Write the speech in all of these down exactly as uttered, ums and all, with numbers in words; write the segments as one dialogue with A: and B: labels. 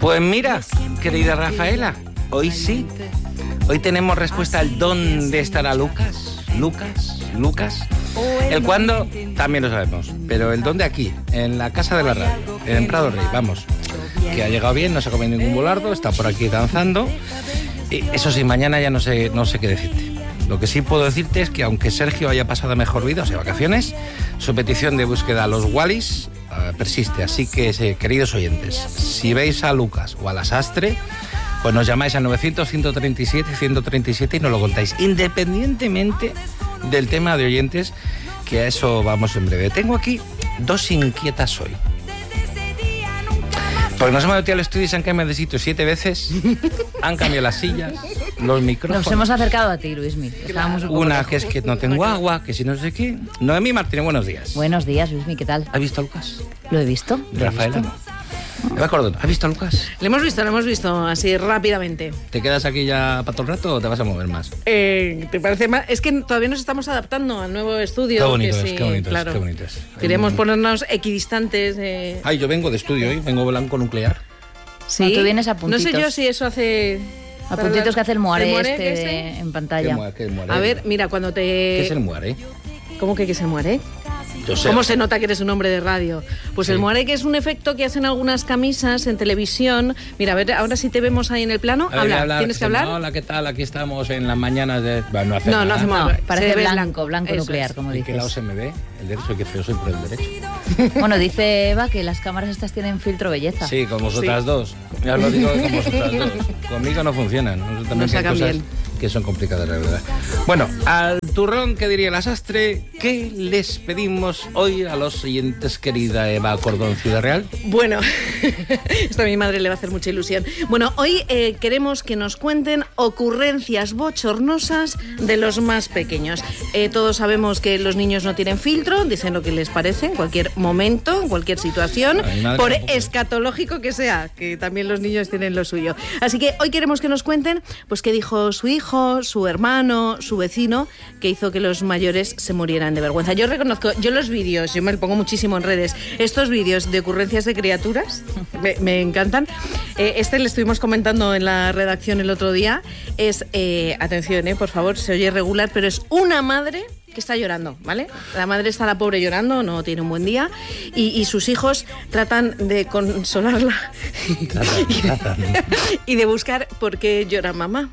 A: Pues mira, querida Rafaela, hoy sí. Hoy tenemos respuesta al dónde estará Lucas. Lucas, Lucas. El cuándo también lo sabemos, pero el dónde aquí, en la casa de la radio, en Prado Rey, vamos. Que ha llegado bien, no se ha comido ningún volardo, está por aquí danzando. Y eso sí, mañana ya no sé, no sé qué decirte. Lo que sí puedo decirte es que aunque Sergio haya pasado mejor vida, o sea, vacaciones, su petición de búsqueda a los Wallis uh, persiste. Así que, eh, queridos oyentes, si veis a Lucas o a la Sastre, pues nos llamáis al novecientos, ciento treinta y siete, ciento treinta y siete y nos lo contáis, independientemente del tema de oyentes, que a eso vamos en breve. Tengo aquí dos inquietas hoy. Porque nos hemos metido al estudio y se han cambiado de sitio siete veces, han cambiado las sillas, los micrófonos.
B: Nos hemos acercado a ti, Luismi. Estábamos un poco
A: Una
B: lejos.
A: que es que no tengo agua, que si no sé qué. Noemí Martínez, buenos días.
B: Buenos días, Luismi, ¿qué tal?
A: ¿Has visto a Lucas?
B: ¿Lo he visto? ¿Lo he
A: Rafaela,
B: visto?
A: no. Eva Cordón, ¿has visto a Lucas?
C: Lo hemos visto, lo hemos visto así rápidamente.
A: ¿Te quedas aquí ya para todo el rato o te vas a mover más?
C: Eh, ¿Te parece más? Es que todavía nos estamos adaptando al nuevo estudio.
A: Qué bonito
C: que
A: es,
C: sí,
A: qué bonito
C: claro.
A: es, qué bonito es.
C: Queríamos ponernos equidistantes. Eh...
A: Ay, yo vengo de estudio hoy, vengo blanco nuclear.
C: Sí.
B: No, tú vienes a puntitos.
C: No sé yo si eso hace...
B: A puntitos que hace el Moaré,
C: ¿El Moaré
B: este
C: ese?
B: de- en
A: ¿Qué,
B: pantalla.
A: mua- qué muere?
C: A ver, mira, cuando te...
A: ¿Qué es el muere?
C: ¿Cómo que qué es el Moaré?
A: Yo sé.
C: ¿Cómo se nota que eres un hombre de radio? Pues
A: Sí.
C: el Moaré, que es un efecto que hacen algunas camisas en televisión. Mira, a ver, ahora si te vemos ahí en el plano,
A: A ver,
C: habla. ¿Tienes que hablar?
A: Hola, ¿qué tal? Aquí estamos en las mañanas de... Bueno, no hace
C: No,
A: nada.
C: no hacemos
B: No,
C: nada.
B: parece
C: Se ve
B: blanco, blanco
C: Eso
B: nuclear,
C: es.
B: como
A: ¿En qué lado
B: dices.
A: se me ve? El derecho, qué feo soy por el derecho.
B: Bueno, dice Eva que las cámaras estas tienen filtro belleza.
A: Sí, con vosotras dos. Ya os lo digo con vosotras dos. Conmigo no funcionan. Nosotros también
C: No
A: hay
C: sacan
A: cosas
C: bien.
A: que son complicadas, la verdad. Bueno, al turrón que diría la Sastre, ¿qué les pedimos hoy a los oyentes, querida Eva Cordón, Ciudad Real?
C: Bueno, esto a mi madre le va a hacer mucha ilusión. Bueno, hoy eh, queremos que nos cuenten ocurrencias bochornosas de los más pequeños. Eh, todos sabemos que los niños no tienen filtro, dicen lo que les parece en cualquier momento, en cualquier situación,
A: A mi madre
C: por
A: tampoco.
C: escatológico que sea, que también los niños tienen lo suyo. Así que hoy queremos que nos cuenten pues qué dijo su hijo, su hermano, su vecino, que hizo que los mayores se murieran de vergüenza. Yo reconozco, yo los vídeos, yo me lo pongo muchísimo en redes, estos vídeos de ocurrencias de criaturas me, me encantan. Eh, este le estuvimos comentando en la redacción el otro día. Es, eh, atención, eh, por favor, se oye regular, pero es una madre que está llorando, ¿vale? La madre está, la pobre, llorando, no tiene un buen día, y, y sus hijos tratan de consolarla
A: Tratan, tratan.
C: y de buscar por qué llora mamá.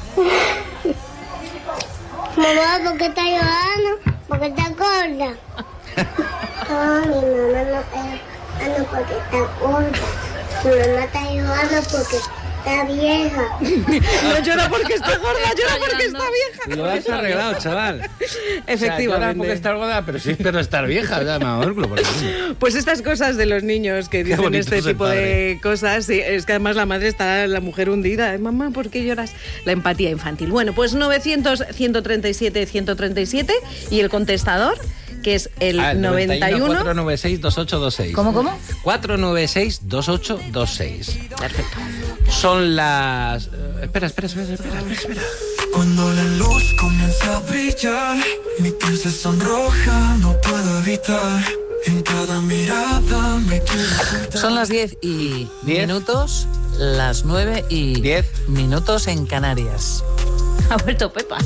D: Mamá, ¿por qué está llorando? ¿Por qué está gorda? No, mi mamá no está llorando porque está gorda. Mi mamá está llorando porque está vieja.
C: No llora porque está gorda, llora porque está vieja.
A: Lo has arreglado, chaval.
C: Efectivamente.
A: O sea, llora porque estar gorda, pero sí espero estar vieja. Ya, mamá, por por ejemplo.
C: Pues estas cosas de los niños que dicen
A: bonito
C: este
A: es el
C: tipo de cosas, sí, es que además la madre está, la mujer hundida. ¿Eh? Mamá, ¿por qué lloras? La empatía infantil. Bueno, pues novecientos, ciento treinta y siete, ciento treinta y siete y el contestador, que es el,
A: Ah, el
C: noventa y uno.
A: cuatro nueve seis, dos ocho dos seis.
B: ¿Cómo, cómo?
A: cuatro nueve seis, dos ocho dos seis.
C: Perfecto.
A: Son las... eh, espera, espera, espera, espera, espera, espera.
E: Cuando la luz comienza a brillar, mi piel se sonroja, no puedo evitar. En cada mirada me quiero ocultar.
F: Son las diez y
A: ¿Diez?
F: minutos, las nueve y
A: ¿Diez?
F: minutos en Canarias.
B: Ha vuelto Pepa.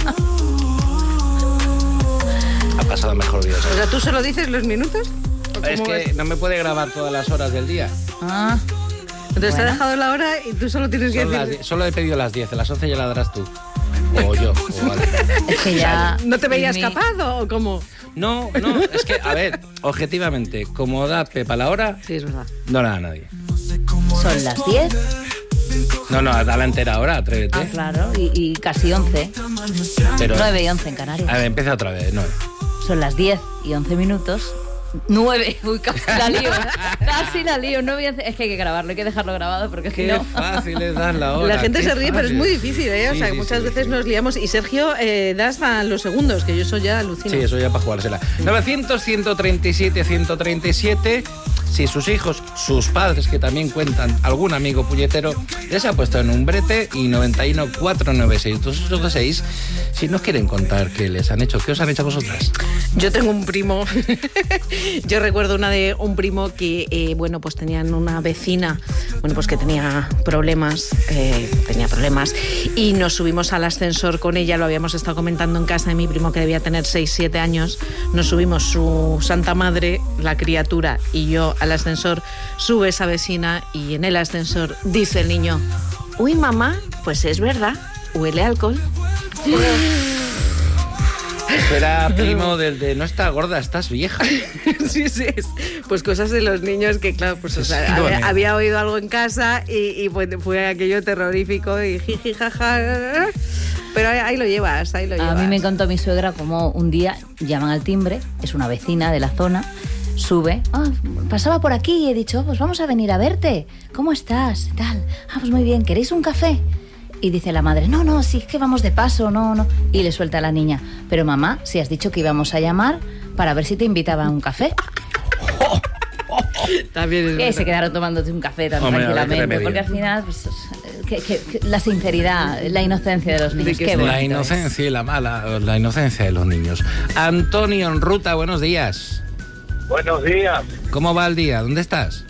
A: Ha pasado mejor día.
C: O sea, ¿tú solo dices los minutos? ¿O
A: Es
C: cómo
A: que
C: vas?
A: no me puede grabar todas las horas del día.
B: Ah,
C: Entonces te ha
B: bueno.
C: dejado la hora y tú solo tienes que
A: Son las
C: decir...
A: die- solo he pedido las diez, a las once ya la darás tú. O yo. o vale.
B: es que ya...
C: ¿No te veías
B: Luismi,
C: capaz o cómo?
A: No, no, es que, a ver, objetivamente, como da Pepa la hora,
C: Sí, es verdad.
A: no la da nadie.
B: Son las diez.
A: No, no, da la entera hora, atrévete.
B: Ah, claro, y, y casi once.
A: Pero,
B: nueve y once en Canarias.
A: a ver, empieza otra vez, no.
B: Son las diez y once minutos. nueve. Uy, casi la lío. Casi la lío. nueve y once. Es que hay que grabarlo, hay que dejarlo grabado porque si
A: Qué
B: no...
A: fácil es dar la hora.
C: La gente
A: qué
C: se ríe, pero es
A: fácil.
C: muy difícil, ¿eh? O
A: Sí,
C: sea, que
A: sí,
C: muchas
A: sí,
C: veces
A: sí.
C: nos liamos. Y Sergio eh, da hasta los segundos, que yo eso ya alucino.
A: Sí, eso ya para jugársela. novecientos, ciento treinta y siete, ciento treinta y siete. si sus hijos, sus padres, que también cuentan, algún amigo puñetero, les ha puesto en un brete y noventa y uno, cuatrocientos noventa y seis, doscientos seis, si nos quieren contar qué les han hecho, qué os han hecho a vosotras.
C: Yo tengo un primo, yo recuerdo una de un primo que, eh, bueno, pues tenían una vecina, bueno, pues que tenía problemas, eh, tenía problemas, y nos subimos al ascensor con ella, lo habíamos estado comentando en casa de mi primo que debía tener seis, siete años, nos subimos su santa madre, la criatura, y yo al ascensor, sube esa vecina y en el ascensor dice el niño, uy mamá, pues es verdad, huele a alcohol.
A: Era primo del de no está gorda, estás vieja.
C: Sí, sí, es, pues cosas de los niños que, claro, pues o sea, había, había oído algo en casa y, y fue, fue aquello terrorífico y jiji, jaja. Pero ahí, ahí lo llevas, ahí lo llevas.
B: A mí me contó mi suegra como un día llaman al timbre, es una vecina de la zona, sube, oh, pasaba por aquí y he dicho, oh, pues vamos a venir a verte, ¿cómo estás? Tal, ah, pues muy bien, ¿queréis un café? Y dice la madre, no, no, sí, es que vamos de paso, no, no. Y le suelta a la niña, pero mamá, si has dicho que íbamos a llamar para ver si te invitaba a un café.
C: También es
B: y se quedaron tomándote un café tan Hombre, tranquilamente, porque al final, pues, que, que, que la sinceridad, la inocencia de los niños.
A: Qué la inocencia
B: es.
A: y la mala, la inocencia de los niños. Antonio en ruta, buenos días.
G: Buenos días.
A: ¿Cómo va el día? ¿Dónde estás?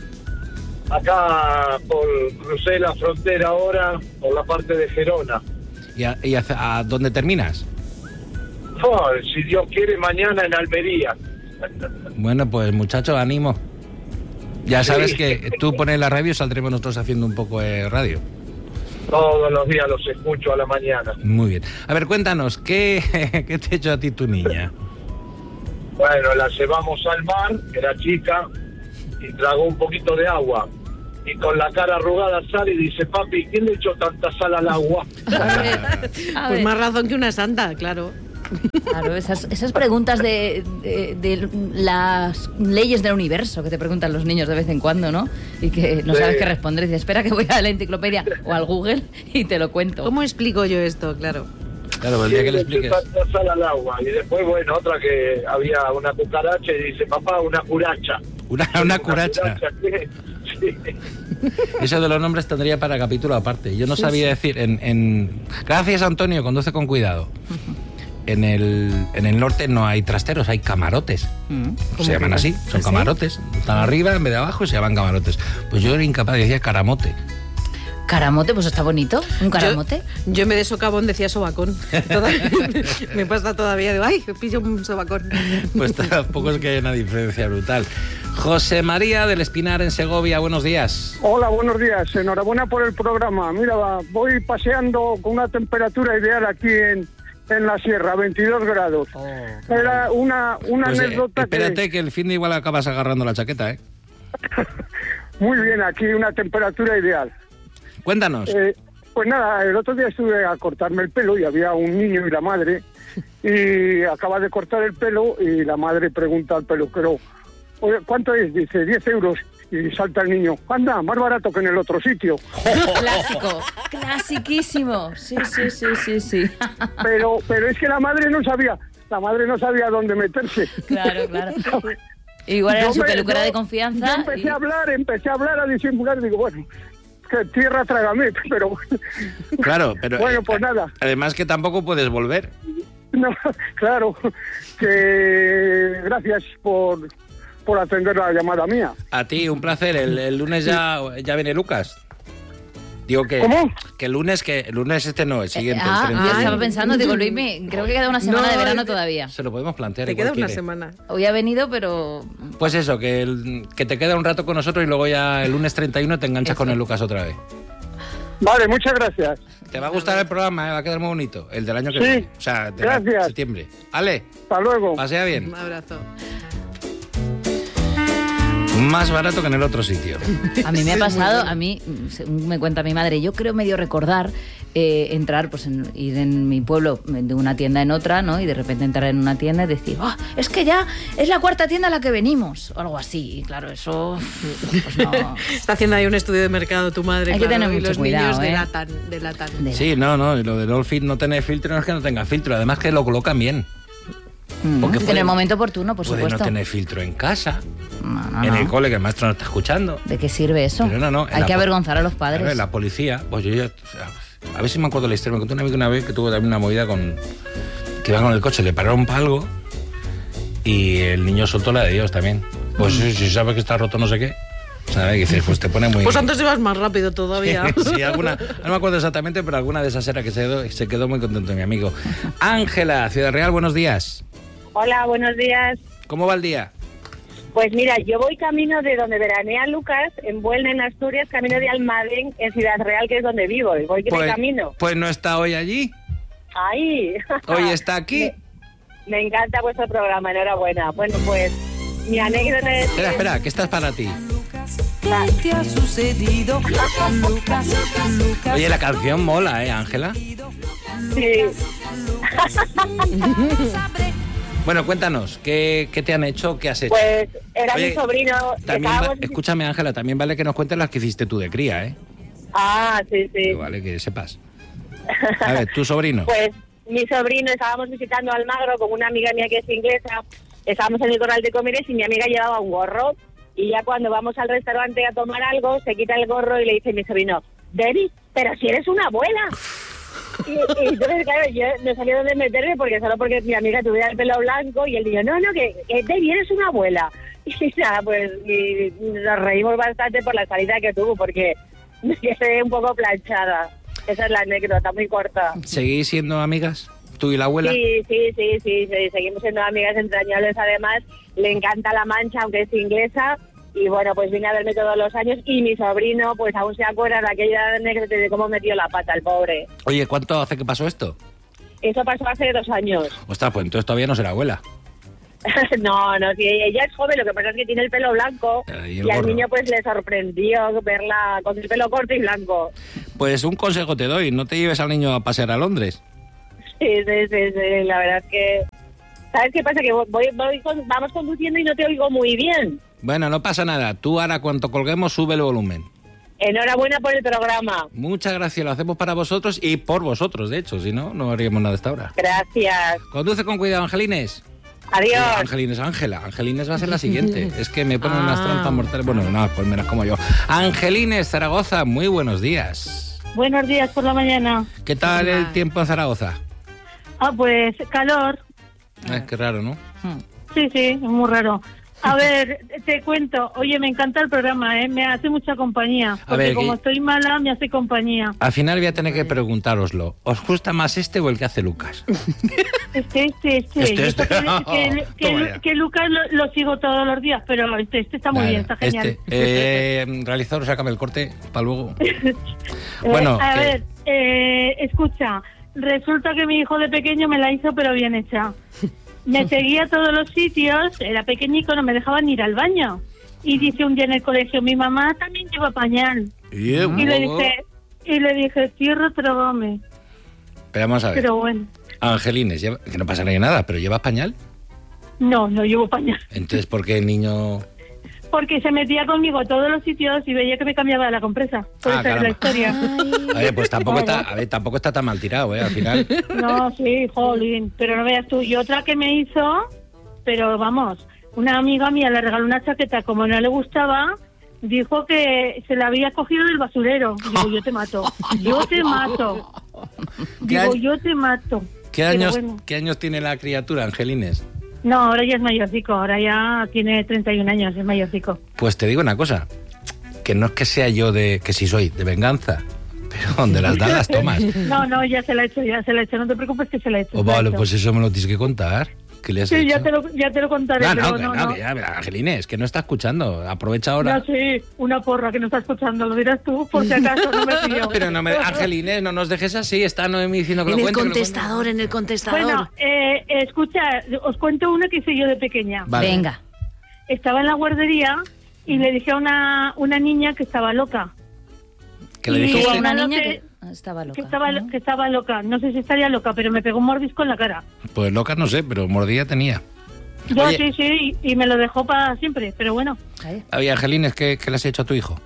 G: Acá por crucé la frontera ahora por la parte de Gerona.
A: ¿Y a, y a, a dónde terminas?
G: Oh, si Dios quiere, mañana en Almería.
A: Bueno, pues muchacho, ánimo. Ya sabes sí. que tú pones la radio y saldremos nosotros haciendo un poco de radio.
G: Todos los días los escucho a la mañana.
A: Muy bien. A ver, cuéntanos, ¿qué, qué te ha hecho a ti tu niña?
G: Bueno, la llevamos al mar, era chica, y tragó un poquito de agua. Y con la cara arrugada sale y dice, papi, ¿quién le echó tanta sal al agua?
C: A ver, a pues ver. Más razón que una santa, claro.
B: Claro, esas, esas preguntas de, de, de las leyes del universo que te preguntan los niños de vez en cuando, ¿no? Y que no sí. sabes qué responder. Dices, espera que voy a la enciclopedia o al Google y te lo cuento.
C: ¿Cómo explico yo esto? Claro.
A: Claro, el día que le expliques.
G: Tanta sal al agua. Y después, bueno, otra que había una cucaracha y dice, papá, una curacha.
A: Una, una curacha. Una curacha sí. Eso de los nombres tendría para capítulo aparte. Yo no sí, sabía sí. decir en, en... Gracias, Antonio, conduce con cuidado. En el, en el norte no hay trasteros, hay camarotes. Se llaman así, son ¿sí? camarotes. Están arriba en vez de abajo y se llaman camarotes. Pues yo era incapaz, decía caramote.
B: ¿Caramote? Pues está bonito, un caramote.
C: Yo, yo en vez de socavón decía sobacón. Me pasa todavía de, ay, me pillo un sobacón.
A: Pues tampoco es que haya una diferencia brutal. José María del Espinar en Segovia, buenos días.
H: Hola, buenos días, enhorabuena por el programa. Mira, voy paseando con una temperatura ideal aquí en... en la sierra, veintidós grados. Oh, Era una, una
A: pues,
H: anécdota
A: eh, espérate
H: que...
A: que el fin de igual acabas agarrando la chaqueta, ¿eh?
H: Muy bien, aquí una temperatura ideal.
A: Cuéntanos.
H: Eh, pues nada, el otro día estuve a cortarme el pelo y había un niño y la madre y acaba de cortar el pelo y la madre pregunta al peluquero, oye, ¿cuánto es? Dice, diez euros. Y salta el niño, anda, más barato que en el otro sitio.
B: Clásico, clasiquísimo. Sí, sí, sí, sí, sí.
H: Pero, pero es que la madre no sabía, la madre no sabía dónde meterse.
B: Claro, claro. Igual era yo su peluquera de confianza.
H: Yo empecé
B: y...
H: a hablar, empecé a hablar, a disimular, digo, bueno, que tierra trágame, pero...
A: Claro, pero...
H: Bueno, pues nada.
A: Además que tampoco puedes volver.
H: No, claro, que gracias por... por atender la llamada mía.
A: A ti, un placer. El, el lunes ya, ya viene Lucas. Digo que...
H: ¿Cómo?
A: Que el lunes, que el lunes este no, el siguiente.
B: Eh, ah,
A: el
B: yo estaba pensando, digo, Luismi, creo que queda una semana no, de verano todavía.
A: Se lo podemos plantear.
C: Te queda una
A: quiere.
C: semana.
B: Hoy ha venido, pero...
A: Pues eso, que, el, que te queda un rato con nosotros y luego ya el lunes treinta y uno te enganchas eso. Con el Lucas otra vez.
H: Vale, muchas gracias.
A: Te va a gustar el programa, ¿eh? Va a quedar muy bonito. El del año que
H: sí,
A: viene. O sea, de
H: gracias.
A: septiembre. Ale.
H: Hasta luego.
A: Pasea bien.
C: Un abrazo.
A: Más barato que en el otro sitio.
B: A mí me ha pasado, a mí, me cuenta mi madre, yo creo medio recordar eh, entrar, pues en, ir en mi pueblo de una tienda en otra, ¿no? Y de repente entrar en una tienda y decir, oh, es que ya es la cuarta tienda a la que venimos, o algo así. Y claro, eso, pues no.
C: Está haciendo ahí un estudio de mercado tu madre,
B: hay
C: claro,
B: que tener
C: y
B: mucho
C: los
B: cuidado,
C: niños
B: ¿eh?
C: delatan, delatan.
A: Sí, no, no, y lo de no, no tener filtro no es que no tenga filtro, además que lo colocan bien.
B: Mm, Porque puede, en el momento oportuno, por
A: puede
B: supuesto.
A: No tener filtro en casa.
B: No, no,
A: en
B: no.
A: el cole, que el maestro no está escuchando.
B: ¿De qué sirve eso?
A: Pero no, no, en
B: Hay
A: la
B: que
A: po-
B: avergonzar a los padres.
A: Claro, en la policía, pues yo ya... A ver si me acuerdo la historia. Me contó un amigo una vez que tuvo también una movida con... Que iba con el coche, le pararon para algo y el niño soltó la de Dios también. Pues si, si sabes que está roto no sé qué, ¿sabes? Que dices, pues te pone muy...
C: Pues antes ibas más rápido todavía.
A: Sí, alguna, no me acuerdo exactamente, pero alguna de esas era que se quedó, se quedó muy contento mi amigo. Ángela, Ciudad Real, buenos días.
I: Hola, buenos días.
A: ¿Cómo va el día?
I: Pues mira, yo voy camino de donde veranea Lucas, en Buelna, en Asturias, camino de Almadén, en Ciudad Real, que es donde vivo. Y voy de
A: Pues,
I: camino.
A: pues no está hoy allí.
I: ¡Ay!
A: Hoy está aquí.
I: Me, me encanta vuestro programa, enhorabuena. Bueno, pues mi anécdota es...
A: Espera, espera, que esta es para ti.
J: ¿Qué te ha sucedido, Lucas? Lucas.
A: Oye, la canción mola, ¿eh, Ángela?
I: Sí.
A: Bueno, cuéntanos, ¿qué, ¿qué te han hecho? ¿Qué has hecho?
I: Pues era
A: Oye,
I: mi sobrino.
A: También va-
I: estábamos-
A: escúchame, Ángela, también vale que nos cuentes las que hiciste tú de cría, ¿eh?
I: Ah, sí, sí.
A: Vale, que sepas. A ver, tu sobrino.
I: Pues mi sobrino, estábamos visitando Almagro con una amiga mía que es inglesa, estábamos en el Corral de Comeres y mi amiga llevaba un gorro y ya cuando vamos al restaurante a tomar algo, se quita el gorro y le dice a mi sobrino, Debbie, pero si eres una abuela. Y, y entonces, claro, yo no sabía dónde meterme porque solo porque mi amiga tuviera el pelo blanco y él dijo, no, no, que, que Debbie, eres una abuela. Y nada, pues y nos reímos bastante por la salida que tuvo porque me quedé un poco planchada. Esa es la anécdota, muy corta.
A: ¿Seguís siendo amigas? ¿Tú y la abuela?
I: Sí, sí, sí, sí, sí, seguimos siendo amigas entrañables. Además, le encanta La Mancha, aunque es inglesa. Y bueno, pues vine a verme todos los años. Y mi sobrino, pues aún se acuerda de aquella anécdota de cómo metió la pata el pobre.
A: Oye, ¿cuánto hace que pasó esto?
I: Eso pasó hace dos años.
A: Ostras, pues entonces todavía no será abuela.
I: no, no, sí, ella es joven, lo que pasa es que tiene el pelo blanco.
A: Eh, y
I: Y,
A: el
I: al
A: gorro.
I: niño pues le sorprendió verla con el pelo corto y blanco.
A: Pues un consejo te doy, no te lleves al niño a pasear a Londres.
I: Sí, sí, sí, sí, la verdad es que... ¿Sabes qué pasa? Que voy, voy con- vamos conduciendo y no te oigo muy bien.
A: Bueno, no pasa nada, tú ahora cuando colguemos sube el volumen.
I: Enhorabuena por el programa.
A: Muchas gracias, lo hacemos para vosotros y por vosotros, de hecho, si no, no haríamos nada hasta ahora.
I: Gracias.
A: Conduce con cuidado, Angelines.
I: Adiós.
A: Eh, Angelines, Ángela. Angelines va a ser la siguiente. Es que me ponen unas
C: Ah.
A: trampas mortales. Bueno, no, pues menos como yo. Angelines, Zaragoza, muy buenos días.
K: Buenos días por la mañana.
A: ¿Qué tal el tiempo en Zaragoza?
K: Ah, pues calor.
A: Eh, qué raro, ¿no?
K: Sí, sí, es muy raro. A ver, te cuento. Oye, me encanta el programa, ¿eh? Me hace mucha compañía. Porque
A: ver,
K: como
A: que-
K: estoy mala, me hace compañía.
A: Al final voy a tener que preguntároslo. ¿Os gusta más este o el que hace Lucas?
K: Este, este, este.
A: Este,
K: Yo
A: este.
K: que, que, que,
A: Toma ya.
K: que Lucas lo, lo sigo todos los días, pero este, este está muy
A: Vale,
K: bien, está genial.
A: Este, eh, realizador, sácame el corte para luego.
K: Eh,
A: Bueno,
K: a
A: que-
K: ver, eh, escucha, resulta que mi hijo de pequeño me la hizo pero bien hecha. Me seguía a todos los sitios, era pequeñico, no me dejaban ir al baño. Y dice un día en el colegio, mi mamá también lleva pañal.
A: Y,
K: Y le dije, y le dije, tierra, trágame.
A: Pero vamos a ver.
K: Pero bueno,
A: Angelines, lleva- que no pasa nada, pero ¿llevas pañal?
K: no, no llevo pañal.
A: Entonces, ¿por qué el niño...?
K: Porque se metía conmigo a todos los sitios y veía que me cambiaba la compresa. Por
A: Ah,
K: esa es la historia.
A: A ver, pues tampoco está, a ver, tampoco está tan mal tirado, ¿eh? Al final.
K: No, sí, jolín, pero no veas tú. Y otra que me hizo, pero vamos, una amiga mía le regaló una chaqueta, como no le gustaba, dijo que se la había cogido del basurero. Digo, yo te mato, yo te mato.
A: ¿Qué
K: Digo,
A: año-
K: yo te mato.
A: ¿Qué
K: Pero
A: años,
K: bueno.
A: ¿Qué años tiene la criatura, Angelines?
K: No, ahora ya es mayorcico, ahora ya tiene treinta y un años, es mayorcico.
A: Pues te digo una cosa, que no es que sea yo de, que sí soy, de venganza, pero donde las dan las tomas.
K: No, no, ya se la he hecho, ya se la he hecho, no te preocupes que se la he hecho.
A: Oh,
K: se la he
A: vale,
K: hecho.
A: pues eso me lo tienes que contar. ¿Qué le has
K: Sí,
A: hecho?
K: ya te, lo, ya te lo contaré,
A: No,
K: pero
A: no, que
K: no,
A: no,
K: no.
A: que ya, Angelines, que no está escuchando, aprovecha ahora.
K: Ya sí, una porra que no está escuchando, lo dirás tú, por si acaso no me pillo.
A: Pero no me, Angelines, no nos dejes así, está Noemí diciendo que
C: En
A: lo
C: el
A: cuente. que lo
C: contestador, en el contestador.
K: Bueno, eh, escucha, os cuento una que hice yo de pequeña.
A: Vale.
B: Venga.
K: Estaba en la guardería y le dije a una, una niña que estaba loca.
A: cuente. Que le
K: Y
A: dijiste...
B: Una
K: no
B: niña
K: sé-
B: que estaba loca.
K: Que estaba,
B: ¿no?
K: que estaba loca, no sé si estaría loca, pero me pegó un mordisco en la cara.
A: Pues loca no sé, pero mordida tenía.
K: Yo
A: Oye.
K: sí, sí, y, y me lo dejó para siempre, pero bueno.
B: Ahí.
A: Oye, Angelines, ¿qué, ¿qué le has hecho a tu hijo?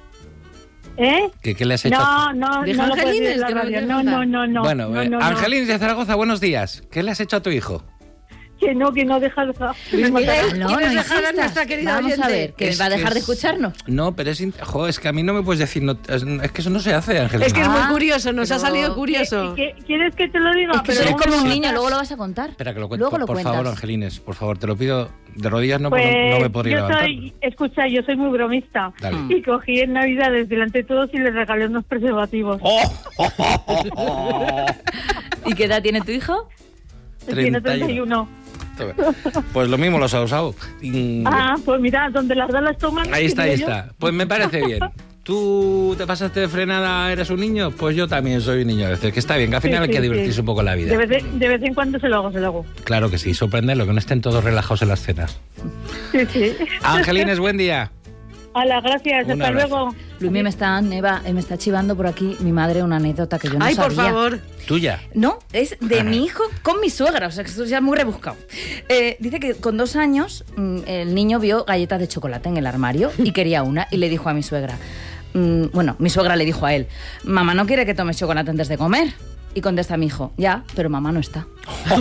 K: ¿Eh?
A: ¿Qué, qué le has hecho a
K: No, no,
C: Deja
K: no lo puedo decir en
C: Angelines,
K: la
C: que no
K: radio.
C: lo
K: No,
C: quiero
K: no, no, no.
A: Bueno,
K: no,
A: eh,
K: no, no.
A: Angelines de Zaragoza, buenos días. ¿Qué le has hecho a tu hijo?
K: que no, que no deja... deja.
C: Luis Miguel,
B: No,
C: ¿quieres
B: no
C: dejar a
B: insistas.
C: nuestra querida
B: Vamos
C: oyente?
B: a ver, que
A: Es
B: va a
A: que
B: dejar de
A: es-
B: escucharnos.
A: No, pero es... in- Jo, es que a mí no me puedes decir... No, es, es que eso no se hace, Angelina.
C: Es que es muy
B: Ah,
C: curioso, nos ha
B: pero-
C: salido curioso.
K: ¿Qué- qué- ¿Quieres que te lo diga?
B: Es que
K: Pero
B: eres
K: bueno,
B: como un
K: no.
B: niño, luego lo vas a contar.
A: Espera, que lo cuento.
B: Luego
A: Por,
B: lo
A: por
B: cuentas.
A: favor, Angelines, por favor, te lo pido de rodillas, no,
K: Pues
A: porque no, no me podría
K: yo
A: levantar.
K: soy, escucha, yo soy muy bromista.
A: Dale.
K: Y cogí en Navidades delante de todos y les regalé unos preservativos.
A: ¡Oh! ¡Oh, oh, oh, oh!
B: ¿Y qué edad tiene tu hijo?
K: Tiene
A: treinta y uno.
K: treinta y uno.
A: Pues lo mismo los ha usado. Y-
K: Ah, pues mira, donde las da las toman.
A: Ahí está, ahí
K: digo yo.
A: está. Pues me parece bien. ¿Tú te pasaste de frenada, eres un niño? Pues yo también soy un niño a veces, que está bien, que al final
K: Sí,
A: hay que
K: sí,
A: divertirse
K: sí.
A: un poco en la
K: De
A: vida.
K: vez, en, de vez en cuando se lo hago, se lo hago.
A: Claro que sí, sorprenderlo, que no estén todos relajados en las cenas.
K: Sí, sí.
A: Angelines, buen día.
K: Hala, gracias,
A: Un
K: hasta
A: abrazo.
K: luego.
B: Luis, me está, Eva, me está chivando por aquí mi madre una anécdota que yo no
C: Ay,
B: sabía.
C: por favor.
A: Tuya.
B: No, es de mi hijo con mi suegra, o sea que esto ya es muy rebuscado. Eh, dice que con dos años mm, el niño vio galletas de chocolate en el armario y quería una y le dijo a mi suegra, mm, bueno, mi suegra le dijo a él, mamá no quiere que tomes chocolate antes de comer. Y contesta mi hijo, ya, pero mamá no está.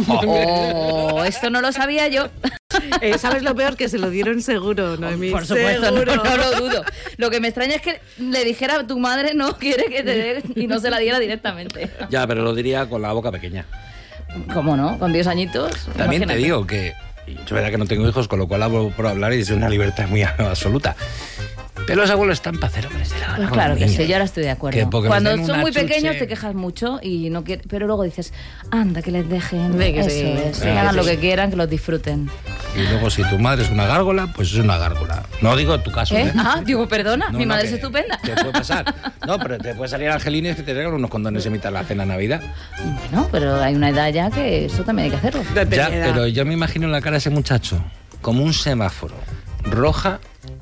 B: Oh, esto no lo sabía yo.
C: Eh, ¿Sabes lo peor? Que se lo dieron seguro, Noemí.
B: Por supuesto, no,
C: Seguro.
B: no lo dudo. Lo que me extraña es que le dijera, tu madre no quiere que te dé y no se la diera directamente.
A: Ya, pero lo diría con la boca pequeña.
B: ¿Cómo no? Con diez añitos.
A: También
B: imagínate.
A: te digo que yo verdad que no tengo hijos, con lo cual hablo por hablar y es una libertad muy absoluta. Pero los abuelos están para hacer lo que les dé la gana
B: Pues
A: con
B: claro
A: los
B: que
A: niños.
B: sí, yo ahora estoy de acuerdo.
A: Que porque les
B: Cuando
A: den
B: son
A: una
B: muy pequeños
A: chuche-
B: te quejas mucho y no quiere, pero luego dices, anda, que les dejen.
C: Ve que
B: eso
C: sí.
B: es, que
A: Ah,
B: hagan
A: sí.
B: lo que quieran, que los disfruten.
A: Y luego si tu madre es una gárgola, pues es una gárgola. No digo tu caso,
B: ¿Eh?
A: ¿eh?
B: Ah, digo, perdona,
A: No,
B: mi
A: no,
B: madre
A: que
B: es estupenda.
A: Te puede pasar. No, pero te puede salir Angelines que te regalan unos condones en mitad de la cena de Navidad.
B: Bueno, pero hay una edad ya que eso también hay que hacerlo.
C: Depende
A: Ya,
C: de edad.
A: pero yo me imagino la cara de ese muchacho como un semáforo. Roja.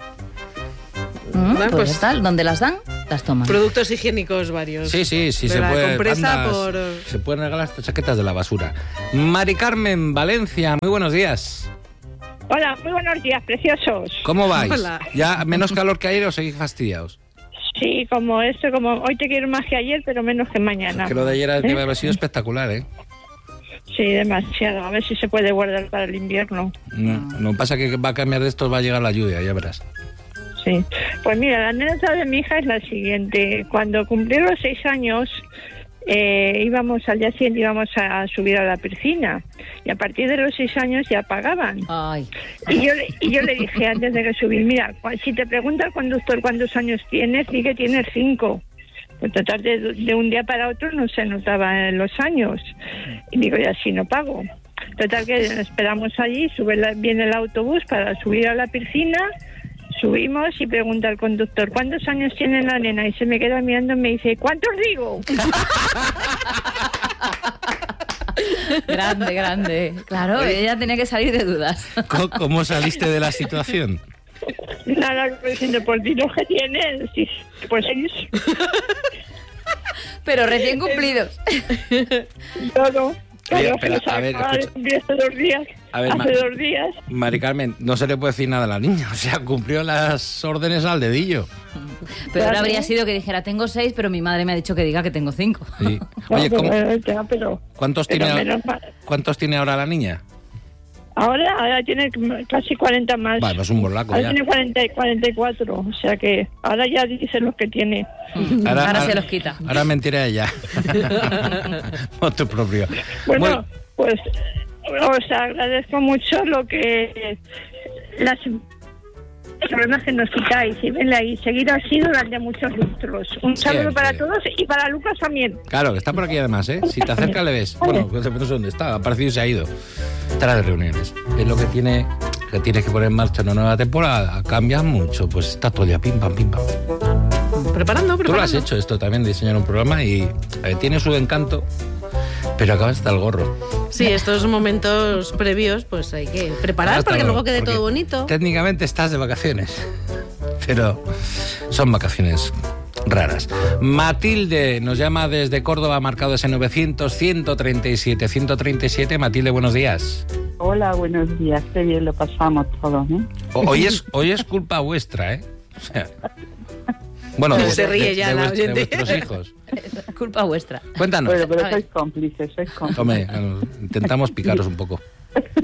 B: Mm,
C: Bueno,
B: pues,
C: pues-
B: tal, donde las dan, las toman.
C: Productos higiénicos varios.
A: Sí, sí, sí,
C: De
A: se
C: la
A: puede.
C: compresa
A: bandas,
C: por...
A: Se pueden regalar estas chaquetas de la basura. Mari Carmen, Valencia, muy buenos días.
L: Hola, muy buenos días, preciosos.
A: ¿Cómo vais?
C: Hola.
A: ¿Ya menos calor que ayer o seguís fastidiados?
L: Sí, como esto, como hoy te quiero más que ayer, pero menos que mañana.
A: Es que lo de ayer
L: ¿Eh?
A: debe haber sido espectacular, ¿eh?
L: Sí, demasiado. A ver si se puede guardar para el invierno.
A: No, lo que pasa es que va a cambiar de esto, va a llegar la lluvia, ya verás.
L: Sí. Pues mira, la anécdota de mi hija es la siguiente. Cuando cumplió los seis años, eh, íbamos al día siguiente íbamos a subir a la piscina. Y a partir de los seis años ya pagaban.
B: Ay.
L: Y yo, le- y yo le dije antes de que subir, mira, cua- si te pregunta el conductor cuántos años tienes, di que tienes cinco. Pues tratar de, de un día para otro no se notaban los años. Y digo, y así no pago. Total que esperamos allí, sube la- viene el autobús para subir a la piscina, subimos y pregunta al conductor, ¿cuántos años tiene la nena? Y se me queda mirando y me dice, ¿cuántos digo?
B: Grande, grande. Claro, ella tenía que salir de dudas.
A: ¿Cómo, cómo saliste de la situación?
L: Nada, diciendo, por ti lo que tienes, sí, pues seis.
B: Pero recién cumplidos.
L: Todo.
A: Oye,
L: Claro,
A: pero,
L: que
A: a ver,
L: acaba de
A: escucha.
L: cumplir hace dos días.
A: A ver,
L: hace
A: Ma-
L: dos días.
A: Mari Carmen, no se le puede decir nada a la niña. O sea, cumplió las órdenes al dedillo.
B: Pero ahora
L: Claro.
B: habría sido que dijera, tengo seis, pero mi madre me ha dicho que diga que tengo cinco.
A: Sí. Oye,
L: No,
A: ¿cómo-
L: pero, ya, pero,
A: ¿cuántos,
L: pero
A: tiene,
L: menos mal.
A: ¿cuántos tiene ahora la niña?
L: Ahora, ahora tiene casi cuarenta más.
A: Vale, pues un borlaco
L: Ahora
A: ya.
L: tiene cuarenta, y cuarenta y cuatro, o sea que ahora ya dice los que tiene.
B: Ahora se los quita.
A: Ahora mentiré ella. Otro propio.
L: Bueno,
A: Bueno,
L: pues os agradezco mucho lo que las problemas que nos quitáis y venla y seguir así durante muchos lustros. Un saludo
A: Siempre.
L: para todos y para Lucas también.
A: claro, que está por aquí además, ¿eh? Si te acercas le ves. Bueno, pues no sé dónde está. Ha aparecido y se ha ido. Estará de reuniones. Es lo que tiene que tienes que poner en marcha una nueva temporada. Cambia mucho. Pues está todo el día pim, pam, pim, pam.
C: Preparando, preparando.
A: Tú lo has hecho esto también, diseñar un programa y eh, tiene su encanto, pero acabas hasta el gorro.
C: Sí, estos momentos previos, pues hay que preparar
A: Hasta
C: para que
A: luego,
C: luego quede
A: porque
C: todo bonito.
A: Técnicamente estás de vacaciones, pero son vacaciones raras. Matilde nos llama desde Córdoba, marcado ese novecientos, ciento treinta y siete, ciento treinta y siete. Matilde, buenos días.
M: Hola, buenos días. Qué bien lo pasamos todos, ¿eh?
A: O- Hoy es, hoy es culpa vuestra, ¿eh? O sea, bueno, de,
C: Se ríe
A: de-
C: ya
A: de
C: la
A: vuest- de
C: oyente.
A: vuestros hijos.
B: Culpa vuestra.
A: Cuéntanos.
M: Bueno, pero
B: A ver.
M: sois cómplices, sois cómplices.
A: Hombre, intentamos picaros un poco.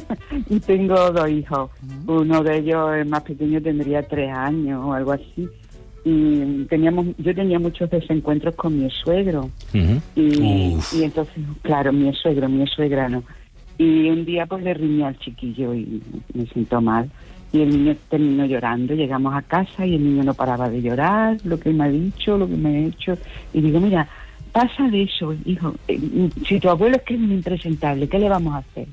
M: Y tengo dos hijos. Uno de ellos, el más pequeño, tendría tres años o algo así. Y teníamos, yo tenía muchos desencuentros con mi suegro.
A: Uh-huh.
M: Y, y entonces, claro, mi suegro, mi suegra no. Y un día pues le riñé al chiquillo y me sentó mal. Y el niño terminó llorando. Llegamos a casa y el niño no paraba de llorar, lo que me ha dicho, lo que me ha hecho. Y digo, mira, pasa de eso, hijo. Eh, si tu abuelo es que es un impresentable, ¿qué le vamos a hacer?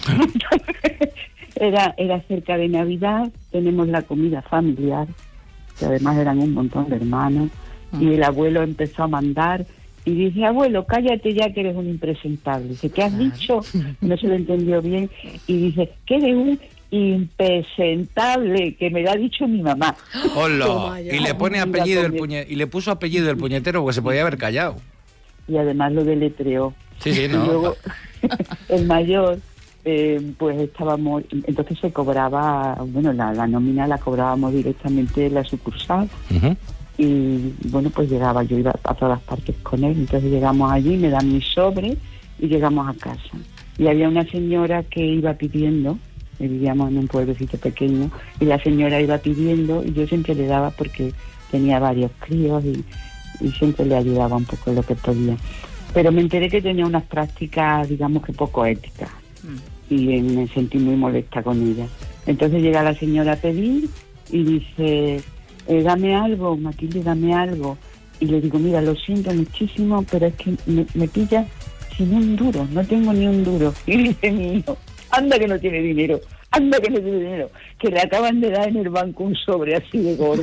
M: era, era cerca de Navidad, tenemos la comida familiar, que además eran un montón de hermanos, y el abuelo empezó a mandar y dice, abuelo, cállate ya que eres un impresentable. Dice, ¿qué has dicho? No se lo entendió bien y dice, que eres un impresentable, que me lo ha dicho mi mamá.
A: Hola. Y le pone apellido el puñe y le puso apellido el puñetero porque se podía haber callado.
M: Y además lo deletreó.
A: Sí, sí, no.
M: Y luego el mayor, eh, pues estábamos, entonces se cobraba, bueno, la, la nómina la cobrábamos directamente en la sucursal. Uh-huh. Y bueno, pues llegaba, yo iba a todas partes con él, entonces llegamos allí, me dan mi sobre y llegamos a casa. Y había una señora que iba pidiendo, vivíamos en un pueblecito pequeño, y la señora iba pidiendo y yo siempre le daba porque tenía varios críos y, y siempre le ayudaba un poco lo que podía. Pero me enteré que tenía unas prácticas, digamos que poco éticas, mm. y me sentí muy molesta con ella. Entonces llega la señora a pedir y dice, eh, dame algo, Matilde, dame algo. Y le digo, mira, lo siento muchísimo, pero es que me, me pilla sin un duro, no tengo ni un duro. Y dice mi hijo, anda que no tiene dinero, anda que no tiene dinero, que le acaban de dar en el banco un sobre así de gordo.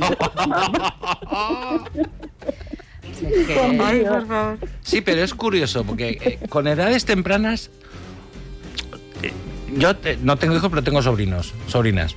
A: Ay, por favor. Sí, pero es curioso, porque eh, con edades tempranas, eh, yo te, no tengo hijos, pero tengo sobrinos, sobrinas.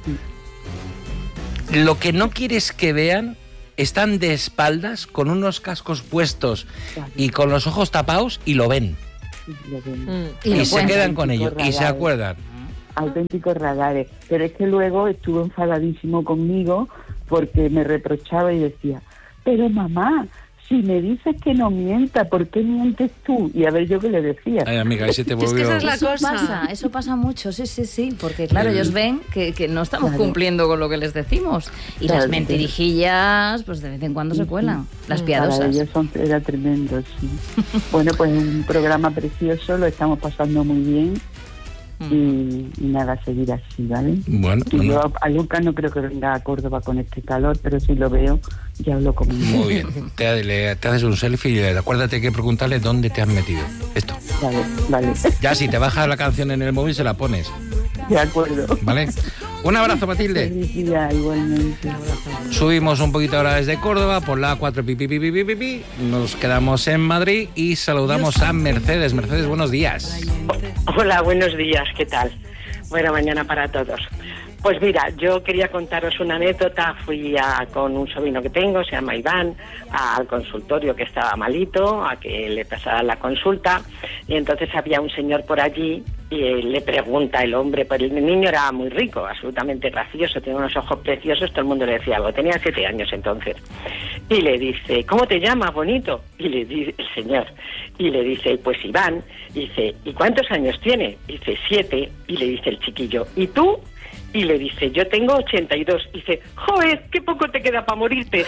A: Lo que no quieres que vean, están de espaldas, con unos cascos puestos y con los ojos tapados, y lo ven. Mm. Y, y se quedan con ellos, radares. Y se acuerdan.
M: Auténticos radares. Pero es que luego estuvo enfadadísimo conmigo porque me reprochaba y decía, pero mamá, si me dices que no mienta, ¿por qué mientes tú? Y a ver yo qué le decía.
A: Ay, amiga, ahí se te volvió...
B: Es que esa es la eso cosa. Pasa, eso pasa mucho, sí, sí, sí. Porque claro, ellos ven que, que no estamos claro. cumpliendo con lo que les decimos. Y claro, las mentirijillas, pues de vez en cuando sí, se cuelan. Sí. Las piadosas.
M: Para ellos son, era tremendo, sí. Bueno, pues un programa precioso, lo estamos pasando muy bien. Y, y nada, seguir así, ¿vale?
A: Bueno,
M: y
A: bueno.
M: Yo a Lucas no creo que venga a Córdoba con este calor, pero si lo veo, ya hablo con él.
A: Muy bien, te, le, te haces un selfie y acuérdate que preguntarle dónde te has metido. Esto.
M: Vale, vale.
A: Ya si te bajas la canción en el móvil se la pones.
M: De acuerdo.
A: Vale. Un abrazo, Matilde.
M: Felicidad, igualmente.
A: Subimos un poquito ahora desde Córdoba por la A cuatro, pi, pi, pi, pi, pi, pi. Nos quedamos en Madrid y saludamos a Mercedes. Mercedes, buenos días.
N: Hola, buenos días, ¿qué tal? Buena mañana para todos. Pues mira, yo quería contaros una anécdota. Fui a, con un sobrino que tengo, se llama Iván, a, al consultorio que estaba malito, a que le pasara la consulta, y entonces había un señor por allí y eh, le pregunta el hombre, pues el niño era muy rico, absolutamente gracioso, tenía unos ojos preciosos, todo el mundo le decía algo, tenía siete años entonces, y le dice, ¿cómo te llamas, bonito? Y le dice el señor, y le dice, pues Iván, y dice, ¿y cuántos años tiene? Y dice, siete, y le dice el chiquillo, ¿y tú? Y le dice, yo tengo ochenta y dos. Y dice, joder, qué poco te queda para morirte.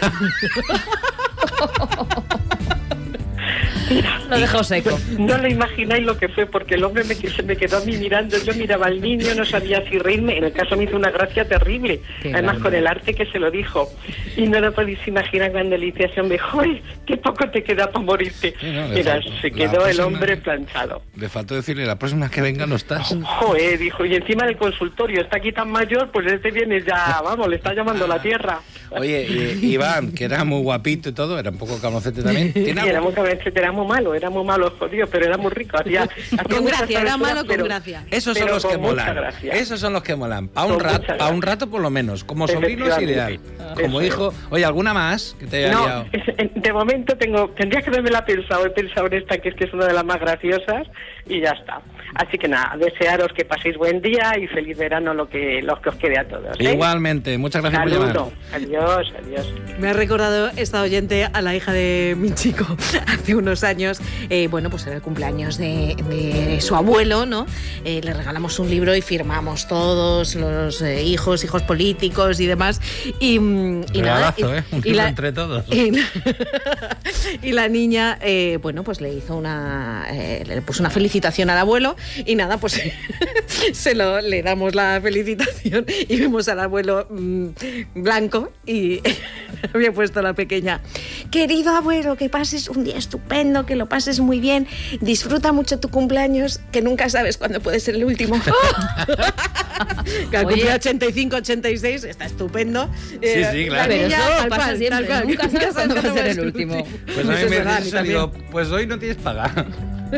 N: Mira,
B: lo dejó seco.
N: No lo imagináis lo que fue, porque el hombre me, se me quedó a mí mirando. Yo miraba al niño, no sabía si reírme. En el caso me hizo una gracia terrible. Qué Además, grande. Con el arte que se lo dijo. Y no lo podéis imaginar cuando le dice a ese hombre, joder, qué poco te queda para morirte. Sí, no, Mira, faltó. Se quedó próxima, el hombre planchado.
A: Le faltó decirle, la próxima que venga no estás.
N: Joder, dijo, y encima del consultorio, está aquí tan mayor, pues este viene ya, vamos, le está llamando la tierra.
A: Oye, y, Iván, que era muy guapito y todo, era un poco cabroncete también.
N: Sí, era muy cabroncete, era muy malo, era muy malo, jodido, pero era muy rico. Hacía, hacía
C: con gracia, era malo
N: pero,
C: con gracia.
A: Esos son
N: pero
A: los que molan. Esos son los que molan. Para un rato, para un rato por lo menos. Como sobrino es ideal. Como Eso hijo. Oye, ¿alguna más que te haya
N: no,
A: liado?
N: De momento tengo, tendría que haberme la pensado, he pensado en esta que es que es una de las más graciosas y ya está. Así que nada, desearos que paséis buen día y feliz verano lo que, los que os quede a todos. ¿eh?
A: Igualmente, muchas gracias Saludo. por llamar.
N: Adiós. Adiós, adiós.
C: Me ha recordado esta oyente a la hija de mi chico hace unos años. Eh, bueno, pues era el cumpleaños de, de su abuelo, ¿no? Eh, le regalamos un libro y firmamos todos los eh, hijos, hijos políticos y demás. Y, y nada.
A: Regalazo,
C: Y,
A: ¿eh? Un
C: y
A: libro
C: la,
A: entre todos.
C: Y la, y la niña, eh, bueno, pues le hizo una, eh, le puso una felicitación al abuelo y nada, pues se lo le damos la felicitación y vemos al abuelo mmm, blanco y había puesto a la pequeña: querido abuelo, que pases un día estupendo, que lo pases muy bien, disfruta mucho tu cumpleaños, que nunca sabes cuándo puede ser el último. Que al cumplir ochenta y cinco, ochenta y seis está estupendo.
A: Sí, sí, claro.
B: Pero
C: niña,
B: eso
C: tal
B: pasa
C: cual,
B: siempre,
C: tal cual,
B: nunca
C: que
B: sabes cuándo va a ser el
C: el
B: último.
A: Pues a mí
C: Eso
A: me
C: es verdad,
A: dice eso,
C: también.
A: digo, pues hoy no tienes paga.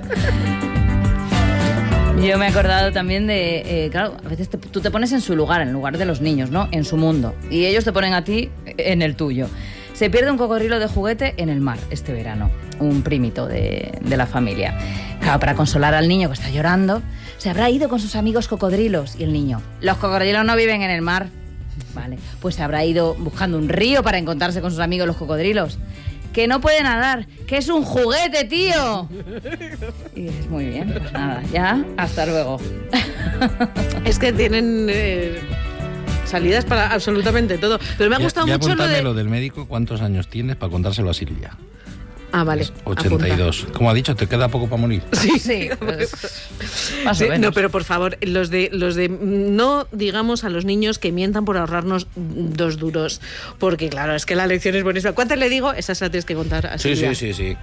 B: Yo me he acordado también de, eh, claro, a veces te- tú te pones en su lugar, en lugar de los niños, ¿no? En su mundo. Y ellos te ponen a ti en el tuyo. Se pierde un cocodrilo de juguete en el mar este verano, un primito de, de la familia. Claro, para consolar al niño que está llorando, se habrá ido con sus amigos cocodrilos. Y el niño: los cocodrilos no viven en el mar. Vale, pues se habrá ido buscando un río para encontrarse con sus amigos los cocodrilos. Que no puede nadar, que es un juguete, tío. Y dices, muy bien, pues nada, ya, hasta luego.
C: Es que tienen eh, salidas para absolutamente todo. Pero me ha gustado
A: Ya- ya
C: mucho lo
A: apuntadme
C: de...
A: lo del médico, cuántos años tienes para contárselo a Silvia.
C: Ah, vale.
A: ochenta y dos. Como ha dicho, te queda poco para morir.
C: Sí,
B: sí. Pues, más
C: Sí,
B: o menos.
C: no, pero por favor, los de los de no digamos a los niños que mientan por ahorrarnos dos duros, porque claro, es que la lección es buenísima. ¿Cuántas le digo? Esas la tienes que contar a
A: Sí,
C: Silvia.
A: sí, sí, sí.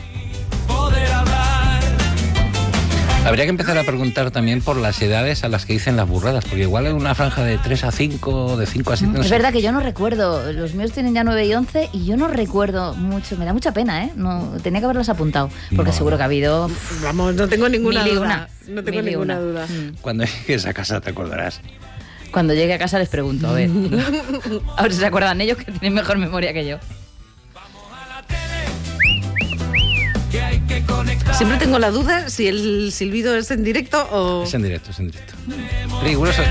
A: Habría que empezar a preguntar también por las edades a las que dicen las burradas, porque igual en una franja de tres a cinco, de cinco a siete... no
B: Es
A: sé.
B: verdad que yo no recuerdo, los míos tienen ya nueve y once y yo no recuerdo mucho, me da mucha pena, ¿eh? No, tenía que haberlos apuntado, porque
A: No.
B: seguro que ha habido...
C: Vamos, no tengo ninguna
B: Mil y
C: duda.
B: una.
C: No tengo
B: Mil y
C: ninguna
B: una.
C: duda.
A: Cuando llegues a casa te acordarás.
B: Cuando llegue a casa les pregunto, a ver. A ver si se acuerdan ellos, que tienen mejor memoria que yo.
C: Siempre tengo la duda si el silbido es en directo o...
A: Es en directo, es en directo. Riguroso.